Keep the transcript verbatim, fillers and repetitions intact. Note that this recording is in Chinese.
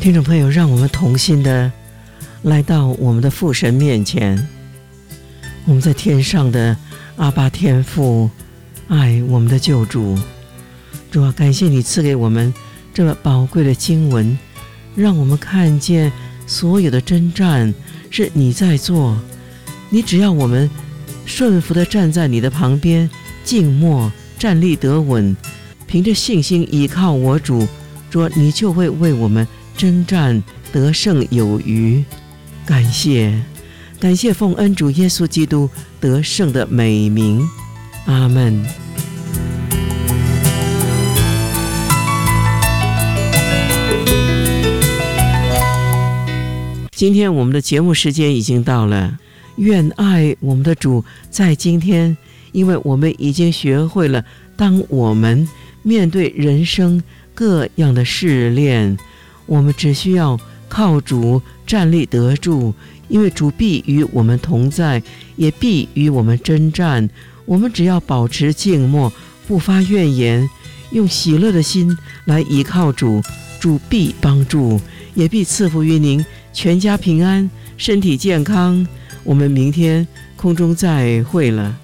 听众朋友，让我们同心的来到我们的父神面前。我们在天上的阿爸天父，爱我们的救主。主啊，感谢你赐给我们这宝贵的经文，让我们看见所有的征战是你在做，你只要我们顺服地站在你的旁边，静默站立得稳，凭着信心依靠我主，主啊，你就会为我们征战得胜有余。感谢感谢奉恩主耶稣基督得胜的美名，阿们。今天我们的节目时间已经到了，愿爱我们的主在今天，因为我们已经学会了，当我们面对人生各样的试炼，我们只需要靠主站立得住，因为主必与我们同在，也必与我们征战。我们只要保持静默，不发怨言，用喜乐的心来依靠主，主必帮助，也必赐福于您，全家平安，身体健康。我们明天空中再会了。